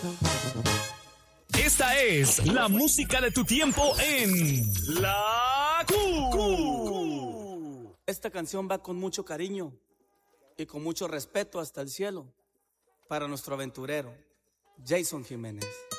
Esta es la música de tu tiempo en La Q. Esta canción va con mucho cariño y con mucho respeto hasta el cielo para nuestro aventurero, Jason Jiménez.